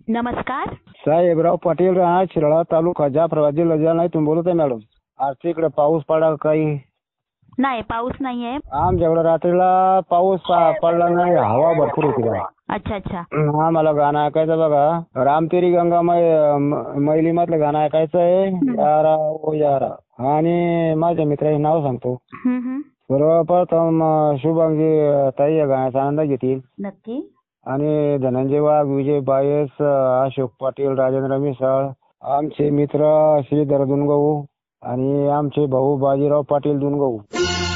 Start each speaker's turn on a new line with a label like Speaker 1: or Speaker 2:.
Speaker 1: नमस्कार.
Speaker 2: साहेबराव पाटील राहणार शिराळा तालुका जाफराबाद जिल्हा जालना इथून बोलत आहे मॅडम. आज इकडे पाऊस पडा काही
Speaker 1: नाही, पाऊस नाहीये.
Speaker 2: आमच्याकडे रात्रीला पाऊस पडला नाही, हवा भरपूर होती बघा.
Speaker 1: अच्छा अच्छा.
Speaker 2: आम्हाला गाणं ऐकायचं बघा, रामतेरी गंगा मैली मधलं गाणं ऐकायचं आहे. यारा ओ यारा. आणि माझ्या मित्राचे नाव सांगतो. सर्वप्रथम शुभांगी ताई या गाण्याचा आनंद घेतील.
Speaker 1: नक्की.
Speaker 2: आणि धनंजय वाघ, विजय बायस, अशोक पाटील, राजेंद्र मिसाळ, आमचे मित्र श्रीधर दुनगऊ आणि आमचे भाऊ बाजीराव पाटील दुनगऊ.